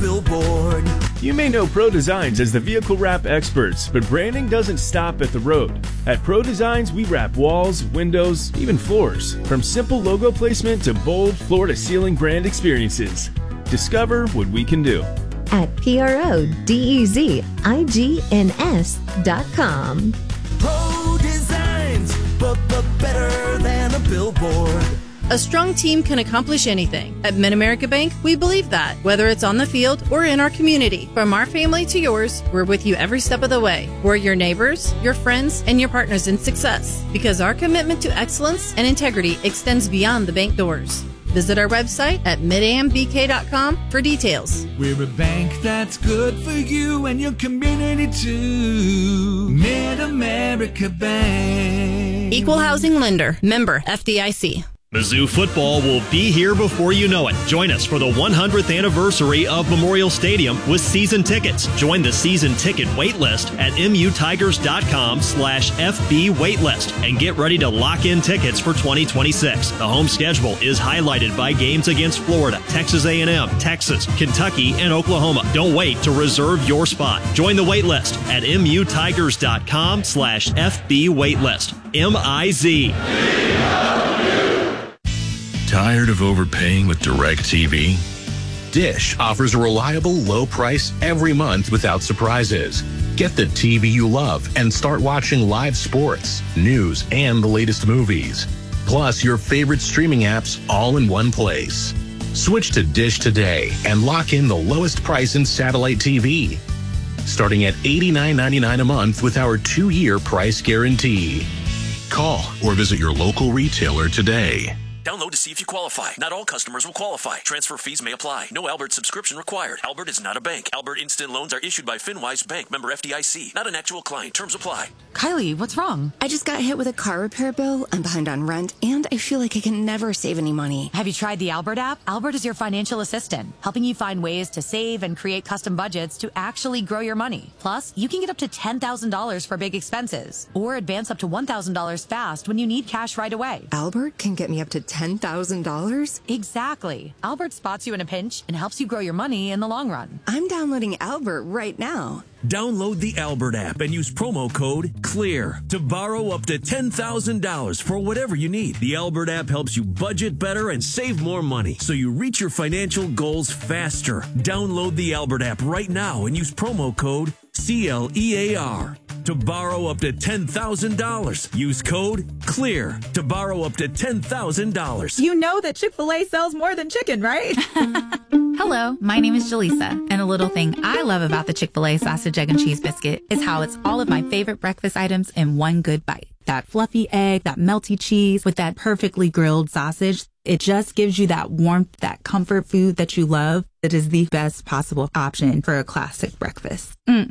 billboard. You may know Pro Designs as the vehicle wrap experts, but branding doesn't stop at the road. At Pro Designs, we wrap walls, windows, even floors. From simple logo placement to bold floor-to-ceiling brand experiences. Discover what we can do at PRODEZIGNS.com. Pro Designs, but better than a billboard. A strong team can accomplish anything. At Mid-America Bank, we believe that. Whether it's on the field or in our community, from our family to yours, we're with you every step of the way. We're your neighbors, your friends, and your partners in success. Because our commitment to excellence and integrity extends beyond the bank doors. Visit our website at midambk.com for details. We're a bank that's good for you and your community too. Mid-America Bank. Equal housing lender. Member FDIC. Mizzou football will be here before you know it. Join us for the 100th anniversary of Memorial Stadium with season tickets. Join the season ticket waitlist at mutigers.com/FB waitlist and get ready to lock in tickets for 2026. The home schedule is highlighted by games against Florida, Texas A&M, Texas, Kentucky, and Oklahoma. Don't wait to reserve your spot. Join the waitlist at mutigers.com/FB waitlist. MIZ. Tired of overpaying with DirecTV? Dish offers a reliable, low price every month without surprises. Get the TV you love and start watching live sports, news, and the latest movies. Plus, your favorite streaming apps all in one place. Switch to Dish today and lock in the lowest price in satellite TV. Starting at $89.99 a month with our 2-year price guarantee. Call or visit your local retailer today. Download to see if you qualify. Not all customers will qualify. Transfer fees may apply. No Albert subscription required. Albert is not a bank. Albert Instant Loans are issued by FinWise Bank, member FDIC. Not an actual client. Terms apply. Kylie, what's wrong? I just got hit with a car repair bill. I'm behind on rent, and I feel like I can never save any money. Have you tried the Albert app? Albert is your financial assistant, helping you find ways to save and create custom budgets to actually grow your money. Plus, you can get up to $10,000 for big expenses, or advance up to $1,000 fast when you need cash right away. Albert can get me up to $10,000? Exactly. Albert spots you in a pinch and helps you grow your money in the long run. I'm downloading Albert right now. Download the Albert app and use promo code CLEAR to borrow up to $10,000 for whatever you need. The Albert app helps you budget better and save more money so you reach your financial goals faster. Download the Albert app right now and use promo code CLEAR to borrow up to $10,000. Use code CLEAR to borrow up to $10,000. You know that Chick-fil-A sells more than chicken, right? Hello, my name is Jaleesa, and a little thing I love about the Chick-fil-A sausage, egg, and cheese biscuit is how it's all of my favorite breakfast items in one good bite. That fluffy egg, that melty cheese with that perfectly grilled sausage. It just gives you that warmth, that comfort food that you love. It is the best possible option for a classic breakfast.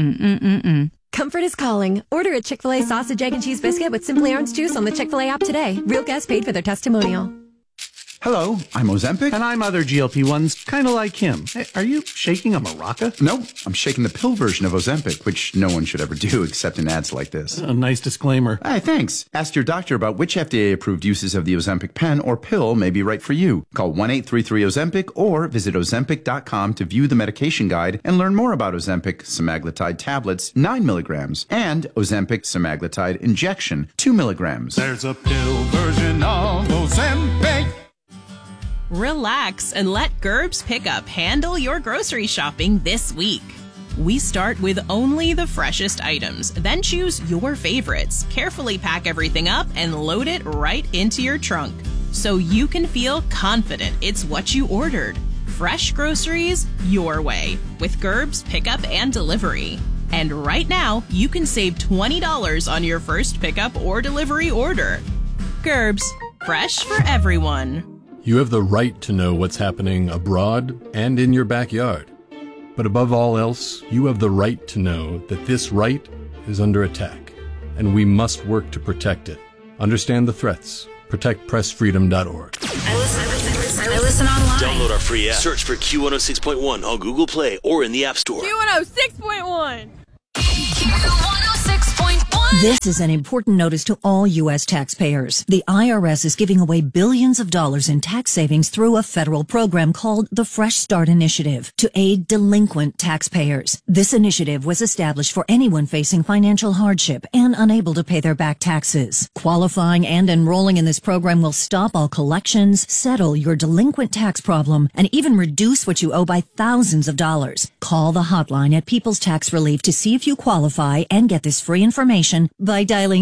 Comfort is calling. Order a Chick-fil-A sausage, egg, and cheese biscuit with Simply Orange Juice on the Chick-fil-A app today. Real guests paid for their testimonial. Hello, I'm Ozempic. And I'm other GLP-1s, kind of like him. Hey, are you shaking a maraca? No, I'm shaking the pill version of Ozempic, which no one should ever do except in ads like this. A nice disclaimer. Hey, thanks. Ask your doctor about which FDA-approved uses of the Ozempic pen or pill may be right for you. Call 1-833-OZEMPIC or visit Ozempic.com to view the medication guide and learn more about Ozempic semaglutide tablets, 9 milligrams, and Ozempic semaglutide injection, 2 milligrams. There's a pill version of Ozempic. Relax and let Gerbs Pickup handle your grocery shopping this week. We start with only the freshest items, then choose your favorites, carefully pack everything up, and load it right into your trunk so you can feel confident it's what you ordered. Fresh groceries your way with Gerbs Pickup and Delivery. And right now, you can save $20 on your first pickup or delivery order. Gerbs, fresh for everyone. You have the right to know what's happening abroad and in your backyard. But above all else, you have the right to know that this right is under attack, and we must work to protect it. Understand the threats. ProtectPressFreedom.org. I listen online. Download our free app. Search for Q106.1 on Google Play or in the App Store. Q106.1. Q106.1. This is an important notice to all U.S. taxpayers. The IRS is giving away billions of dollars in tax savings through a federal program called the Fresh Start Initiative to aid delinquent taxpayers. This initiative was established for anyone facing financial hardship and unable to pay their back taxes. Qualifying and enrolling in this program will stop all collections, settle your delinquent tax problem, and even reduce what you owe by thousands of dollars. Call the hotline at People's Tax Relief to see if you qualify and get this free information by dialing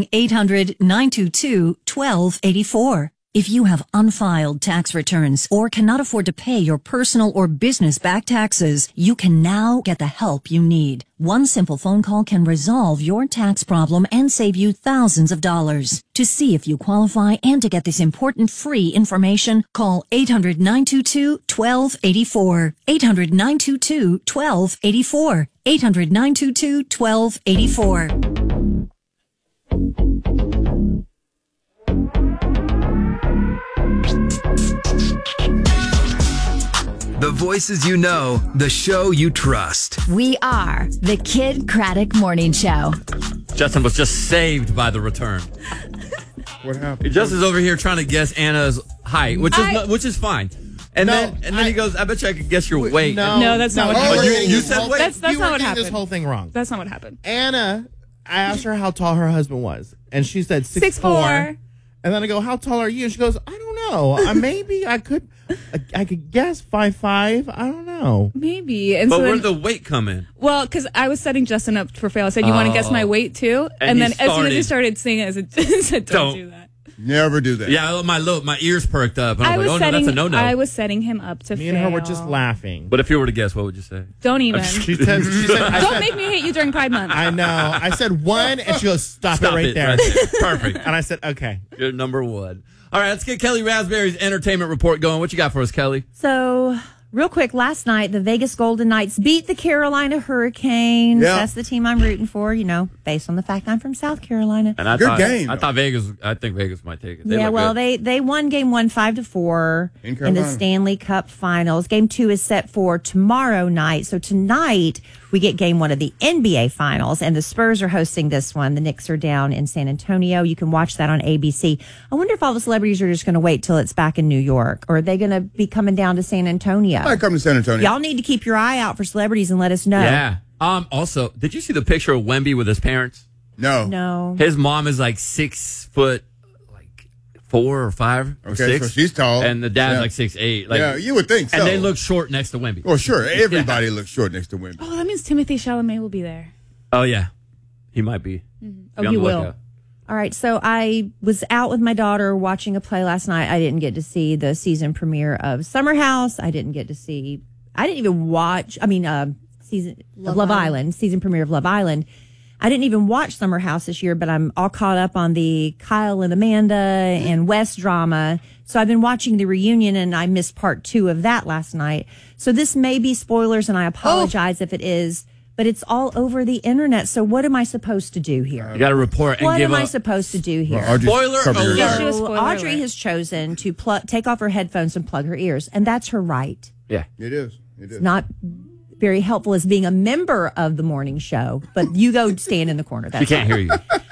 800-922-1284. If you have unfiled tax returns or cannot afford to pay your personal or business back taxes, you can now get the help you need. One simple phone call can resolve your tax problem and save you thousands of dollars. To see if you qualify and to get this important free information, call 800-922-1284. 800-922-1284. 800-922-1284. The voices you know, the show you trust. We are the Kid Craddock Morning Show. Justin was just saved by the return. What happened? Justin's over here trying to guess Anna's height, which is fine. And then he goes, I bet you I could guess your weight. No, that's not what happened. You said weight. That's not what happened. This whole thing wrong. That's not what happened. Anna, I asked her how tall her husband was, and she said 6'4". And then I go, how tall are you? And she goes, I don't know. Maybe I could guess 5'5". I don't know. Maybe. And but so where did the weight come in? Well, because I was setting Justin up for fail. I said, you want to guess my weight too? And then as soon as he started singing, I said, don't do that. Never do that. Yeah, my ears perked up. And I was like, no, that's a no-no. I was setting him up to fail. Me and her were just laughing. But if you were to guess, what would you say? Don't even. She said, don't make me hate you during Pride Month. I know. I said 1, and she goes, stop it right there. Perfect. And I said, okay. You're number 1. All right, let's get Kelly Raspberry's entertainment report going. What you got for us, Kelly? So, real quick, last night, the Vegas Golden Knights beat the Carolina Hurricanes. Yep. That's the team I'm rooting for, based on the fact I'm from South Carolina. And I Good game. I think Vegas might take it. They won game 1 5-4 in the Stanley Cup Finals. Game 2 is set for tomorrow night. So tonight we get game 1 of the NBA Finals, and the Spurs are hosting this one. The Knicks are down in San Antonio. You can watch that on ABC. I wonder if all the celebrities are just going to wait till it's back in New York, or are they going to be coming down to San Antonio? I come to San Antonio. Y'all need to keep your eye out for celebrities and let us know. Yeah. Also, did you see the picture of Wemby with his parents? No. His mom is like 6 foot, 4 or 5 or 6. So she's tall. And the dad's like 6'8". Yeah, you would think so. And they look short next to Wemby. Well, sure. Everybody looks short next to Wemby. Oh, that means Timothée Chalamet will be there. Oh, yeah. He might be. Oh, he will. Lookout. All right, so I was out with my daughter watching a play last night. I didn't get to see the season premiere of Summer House. I didn't even watch, season of Love Island, season premiere of Love Island. I didn't even watch Summer House this year, but I'm all caught up on the Kyle and Amanda and Wes drama. So I've been watching the reunion, and I missed part 2 of that last night. So this may be spoilers, and I apologize if it is, but it's all over the internet. So what am I supposed to do here? You got to report and what give am I supposed to do here? Spoiler alert. So Audrey has chosen to take off her headphones and plug her ears, and that's her right. Yeah. It is. It's not very helpful as being a member of the morning show, but you go stand in the corner. She can't hear you.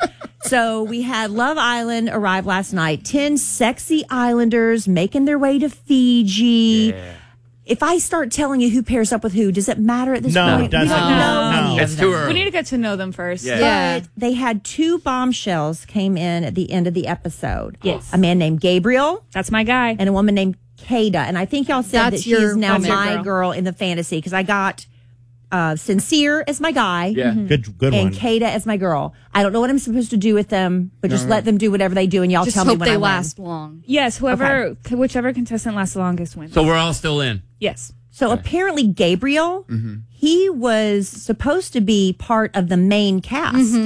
So we had Love Island arrive last night. 10 sexy islanders making their way to Fiji. Yeah. If I start telling you who pairs up with who, does it matter at this point? No, it doesn't. We don't know any It's of too them. early. We need to get to know them first. Yeah. But they had 2 bombshells came in at the end of the episode. Yes. A man named Gabriel. That's my guy. And a woman named Kada. And I think y'all said that she is now my girl in the fantasy, because I got Sincere as my guy. Yeah. Good one. And Kada as my girl. I don't know what I'm supposed to do with them, but just let them do whatever they do, and y'all Just tell me hope when they I win. last long. Yes, whichever contestant lasts the longest wins. So we're all still in. Yes. So apparently Gabriel, he was supposed to be part of the main cast,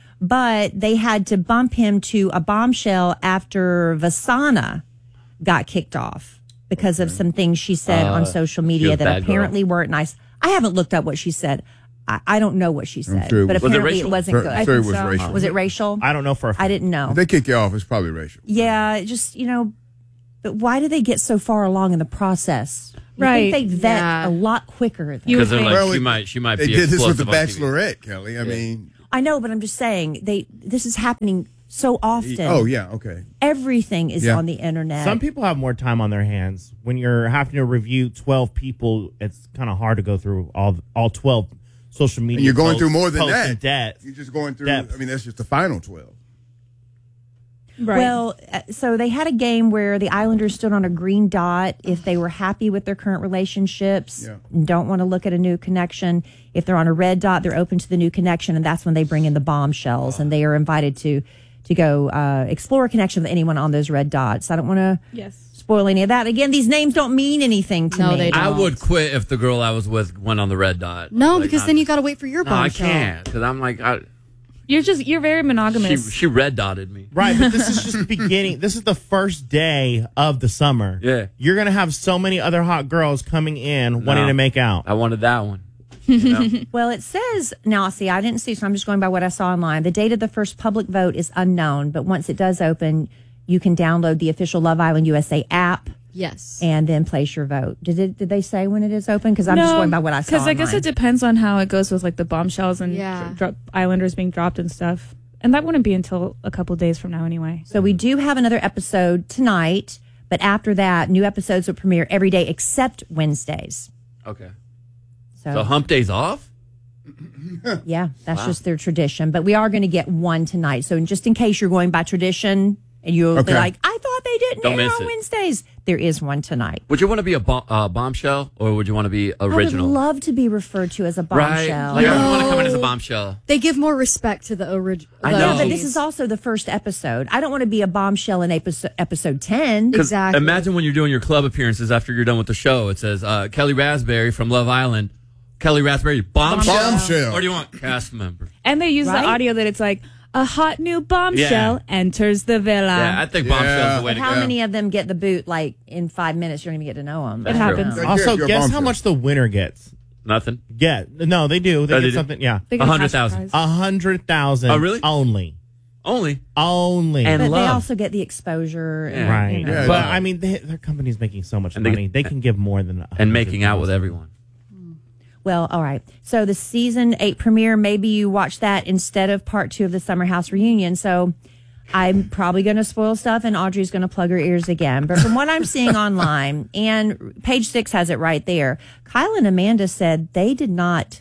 but they had to bump him to a bombshell after Vasana got kicked off because of some things she said on social media that apparently weren't nice. I haven't looked up what she said. I don't know what she said, but apparently it wasn't good. I'm sure it was racial. Was it racial? I don't know for a fact. I didn't know. If they kick you off, it's probably racial. Yeah, just, but why do they get so far along in the process? You Right. think they vet a lot quicker. Because they're like, she might They be did this with the explosive on TV. Bachelorette, Kelly. I mean, I know, but I'm just saying this is happening so often. Oh, yeah, okay. Everything is on the internet. Some people have more time on their hands. When you're having to review 12 people, it's kind of hard to go through all 12 social media. And you're going through more than that. Depth. You're just going through, that's just the final 12. Right. Well, so they had a game where the Islanders stood on a green dot if they were happy with their current relationships and don't want to look at a new connection. If they're on a red dot, they're open to the new connection, and that's when they bring in the bombshells, and they are invited to go explore a connection with anyone on those red dots. I don't want to spoil any of that. Again, these names don't mean anything to me. They don't. I would quit if the girl I was with went on the red dot. No, because then you got to wait for your bombshell. I can't, because I'm like... You're very monogamous. She red dotted me. Right, but this is just the beginning. This is the first day of the summer. Yeah. You're going to have so many other hot girls coming in wanting to make out. I wanted that one. Well, it says, now see, I didn't see, so I'm just going by what I saw online. The date of the first public vote is unknown, but once it does open, you can download the official Love Island USA app. Yes. And then place your vote. Did they say when it is open? Because I'm just going by what I saw. Because I guess it depends on how it goes with like the bombshells and Islanders being dropped and stuff. And that wouldn't be until a couple of days from now anyway. So we do have another episode tonight, but after that, new episodes will premiere every day except Wednesdays. Okay. So hump days off? Yeah, that's just their tradition. But we are going to get one tonight. So just in case you're going by tradition and you'll be like, I thought they didn't air on Wednesdays. There is one tonight. Would you want to be a bombshell, or would you want to be original? I would love to be referred to as a bombshell. Right? Like, I want to come in as a bombshell. They give more respect to the original. I know. But this is also the first episode. I don't want to be a bombshell in episode 10. Exactly. Imagine when you're doing your club appearances after you're done with the show. It says, Kelly Raspberry from Love Island. Kelly Raspberry, bombshell. Or do you want cast member? And they use the audio that it's like, a hot new bombshell enters the villa. Yeah, I think bombshell's the way to go. How many of them get the boot like in 5 minutes? You're going to get to know them. It happens. Also, guess how much the winner gets. Nothing. Yeah, no, they do. They get something. Yeah, 100,000. 100,000. Oh, really? Only. And but love. they also get the exposure. Yeah. Right. You know. But I mean, their company's making so much money. They can give more than and making out with everyone. Well, all right. So the season 8 premiere, maybe you watch that instead of part 2 of the Summer House reunion. So I'm probably going to spoil stuff and Audrey's going to plug her ears again. But from what I'm seeing online, and page 6 has it right there, Kyle and Amanda said they did not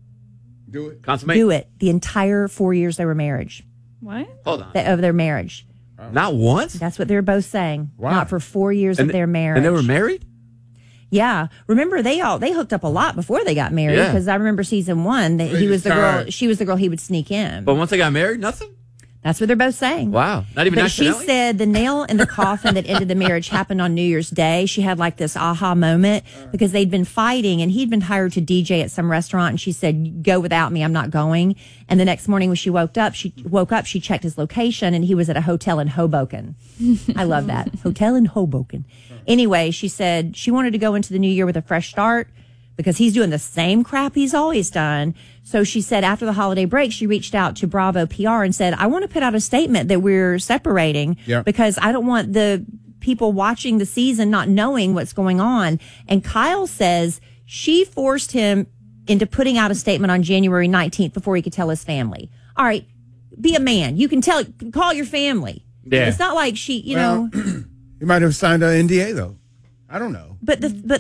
do it. Consummate? Do it the entire 4 years they were married. What? Hold on. Of their marriage. Not once? That's what they're both saying. Wow. Not for 4 years of their marriage. And they were married? Yeah, remember they hooked up a lot before they got married because I remember season 1 that he was the girl, she was the girl he would sneak in. But once they got married, nothing. That's what they're both saying. Wow, not even. But she said the nail in the coffin that ended the marriage happened on New Year's Day. She had like this aha moment because they'd been fighting and he'd been hired to DJ at some restaurant, and she said, "Go without me, I'm not going." And the next morning when she woke up, she checked his location, and he was at a hotel in Hoboken. I love that hotel in Hoboken. Anyway, she said she wanted to go into the new year with a fresh start because he's doing the same crap he's always done. So she said after the holiday break, she reached out to Bravo PR and said, I want to put out a statement that we're separating because I don't want the people watching the season not knowing what's going on. And Kyle says she forced him into putting out a statement on January 19th before he could tell his family. All right, be a man. You can call your family. Yeah. It's not like she, you know. You might have signed an NDA, though. I don't know. But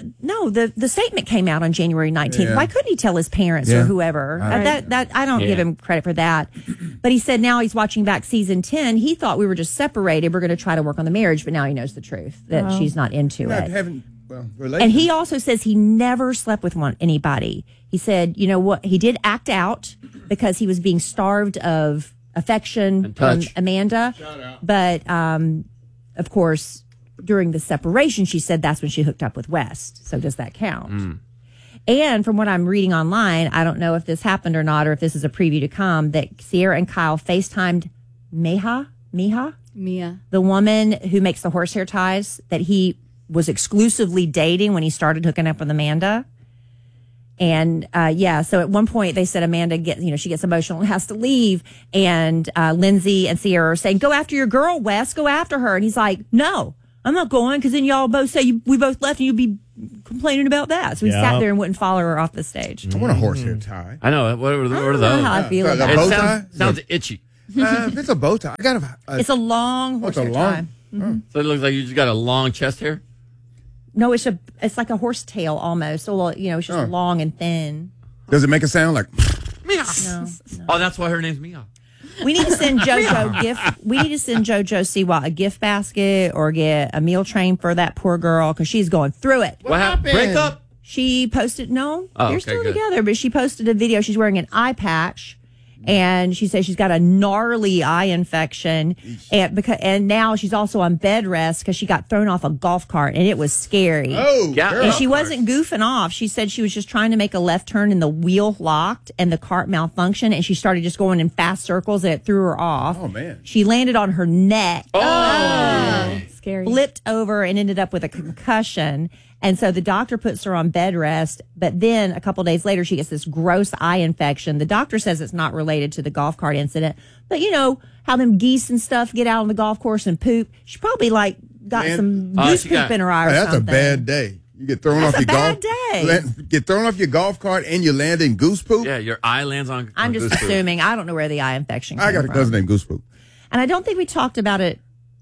the statement came out on January 19th. Yeah. Why couldn't he tell his parents or whoever? That I don't give him credit for that. But he said now he's watching back season 10. He thought we were just separated. We're going to try to work on the marriage, but now he knows the truth that she's not into it. And he also says he never slept with anybody. He said, you know what? He did act out because he was being starved of affection from Amanda. But of course, during the separation, she said that's when she hooked up with West. So does that count? And from what I'm reading online, I don't know if this happened or not, or if this is a preview to come, that Sierra and Kyle FaceTimed Mia, the woman who makes the horsehair ties that he was exclusively dating when he started hooking up with Amanda. And so at one point they said Amanda she gets emotional and has to leave. And Lindsay and Sierra are saying, go after your girl, Wes, go after her. And he's like, no, I'm not going because then y'all both say we both left and you'd be complaining about that. So he sat there and wouldn't follow her off the stage. I want a horsehair tie. I know. What are those? How I feel about a bow it tie? sounds itchy. It's a bow tie. I got it's a long horsehair tie. Mm-hmm. So it looks like you just got a long chest hair? No, it's like a horse tail almost. So, it's just long and thin. Does it make a sound like? No. Oh, that's why her name's Mia. We need to send JoJo We need to send JoJo Siwa a gift basket or get a meal train for that poor girl because she's going through it. What happened? Break up? She posted they're still good. together, but she posted a video. She's wearing an eye patch. And she says she's got a gnarly eye infection, and now she's also on bed rest because she got thrown off a golf cart, and it was scary. Oh, yeah. And she wasn't goofing off. She said she was just trying to make a left turn, and the wheel locked, and the cart malfunctioned, and she started just going in fast circles, and it threw her off. Oh man! She landed on her neck. Oh, scary! Flipped over and ended up with a concussion. And so the doctor puts her on bed rest, but then a couple days later, she gets this gross eye infection. The doctor says it's not related to the golf cart incident, but you know how them geese and stuff get out on the golf course and poop. She probably got some goose poop in her eye or that's something. That's a bad day. You get thrown off your golf. Get thrown off your golf cart and you land in goose poop. Yeah, your eye lands on. I'm just assuming. I don't know where the eye infection came I got a cousin named Goose Poop, and I don't think we talked about it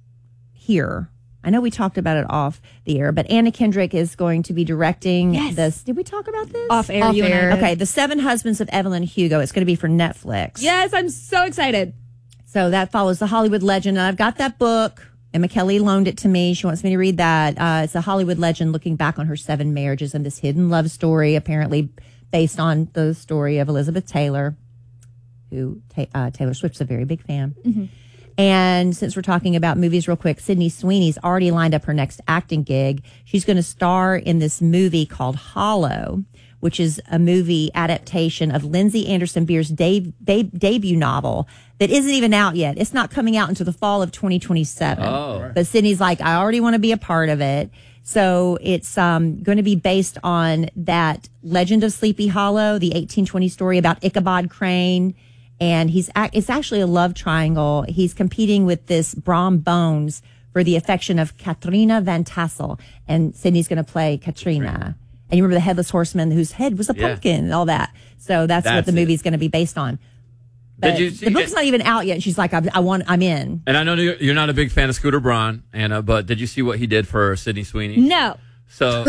here. I know we talked about it off the air, but Anna Kendrick is going to be directing this. Did we talk about this? Off air. Okay, The Seven Husbands of Evelyn Hugo. It's going to be for Netflix. Yes, I'm so excited. So that follows the Hollywood legend. And I've got that book. Emma Kelly loaned it to me. She wants me to read that. It's a Hollywood legend looking back on her 7 marriages and this hidden love story, apparently based on the story of Elizabeth Taylor, who Taylor Swift's a very big fan. Mm-hmm. And since we're talking about movies real quick, Sydney Sweeney's already lined up her next acting gig. She's going to star in this movie called Hollow, which is a movie adaptation of Lindsay Anderson Beer's debut novel that isn't even out yet. It's not coming out until the fall of 2027. Oh. But Sydney's like, I already want to be a part of it. So it's going to be based on that Legend of Sleepy Hollow, the 1820 story about Ichabod Crane. And it's actually a love triangle. He's competing with this Brom Bones for the affection of Katrina Van Tassel. And Sydney's going to play Katrina. And you remember the Headless Horseman whose head was a pumpkin and all that. So that's what the movie's going to be based on. But the book's not even out yet. She's like, I'm in. And I know you're not a big fan of Scooter Braun, Anna, but did you see what he did for Sydney Sweeney? No. So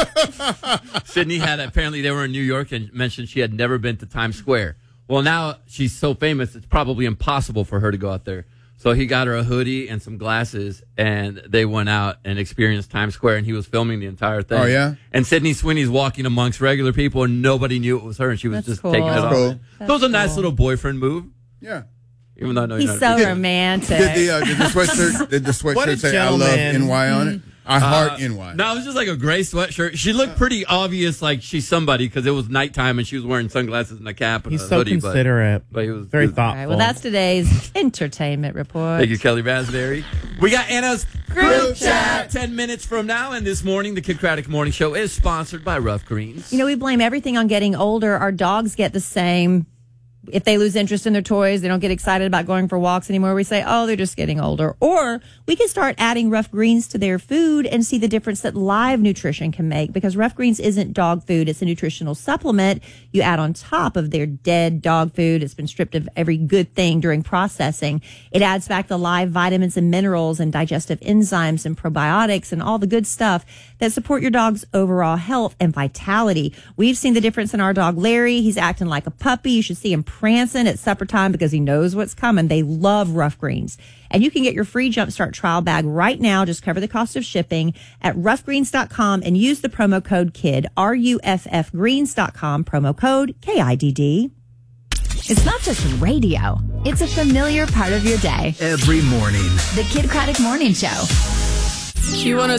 Sydney apparently they were in New York and mentioned she had never been to Times Square. Well, now she's so famous, it's probably impossible for her to go out there. So he got her a hoodie and some glasses, and they went out and experienced Times Square, and he was filming the entire thing. Oh, yeah? And Sydney Sweeney's walking amongst regular people, and nobody knew it was her, and she was just taking it off. Cool. That was a nice little boyfriend move. Yeah. Even though I know he's you're so not romantic. Did the sweatshirt say I love NY on it? I heart NY. No, it was just like a gray sweatshirt. She looked pretty obvious, like she's somebody, because it was nighttime and she was wearing sunglasses and a cap and He's a so hoodie. Considerate. But he was very thoughtful. Right, well, that's today's entertainment report. Thank you, Kelly Raspberry. We got Anna's Group Chat 10 minutes from now, and this morning, the Kid Craddock Morning Show is sponsored by Rough Greens. You know, we blame everything on getting older. Our dogs get the same. If they lose interest in their toys, they don't get excited about going for walks anymore. We say, oh, they're just getting older. Or we can start adding Rough Greens to their food and see the difference that live nutrition can make, because Rough Greens isn't dog food. It's a nutritional supplement you add on top of their dead dog food. It's been stripped of every good thing during processing. It adds back the live vitamins and minerals and digestive enzymes and probiotics and all the good stuff that support your dog's overall health and vitality. We've seen the difference in our dog, Larry. He's acting like a puppy. You should see him prancing at supper time because he knows what's coming. They love Rough Greens. And you can get your free Jumpstart trial bag right now. Just cover the cost of shipping at roughgreens.com and use the promo code KID, RUFFgreens.com, promo code KIDD. It's not just radio. It's a familiar part of your day. Every morning. The Kid Craddock Morning Show. Q106